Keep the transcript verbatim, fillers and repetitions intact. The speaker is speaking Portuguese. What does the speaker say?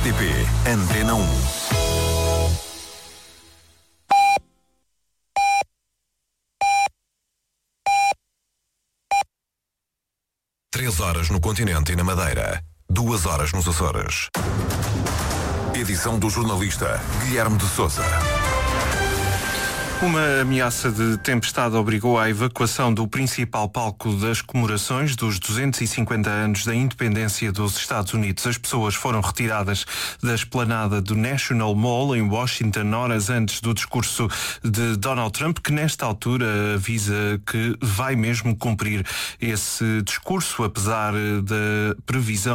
T P Antena um. Três horas no continente e na Madeira. Duas horas nos Açores. Edição do jornalista Guilherme de Sousa. Uma ameaça de tempestade obrigou à evacuação do principal palco das comemorações dos duzentos e cinquenta anos da independência dos Estados Unidos. As pessoas foram retiradas da esplanada do National Mall em Washington horas antes do discurso de Donald Trump, que nesta altura avisa que vai mesmo cumprir esse discurso, apesar da previsão